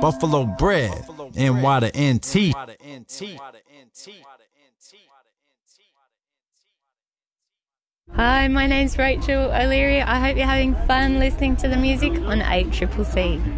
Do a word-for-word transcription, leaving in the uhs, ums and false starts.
Buffalo Bread, N Y to N T. Hi, my name's Rachel O'Leary. I hope you're having fun listening to the music on eight C C C.